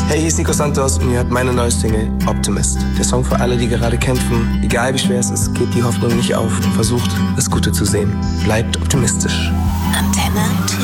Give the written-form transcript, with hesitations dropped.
Hey, hier ist Nico Santos und ihr hört meine neue Single Optimist. Der Song für alle, die gerade kämpfen. Egal wie schwer es ist, gebt die Hoffnung nicht auf und versucht, das Gute zu sehen. Bleibt optimistisch. Antenne.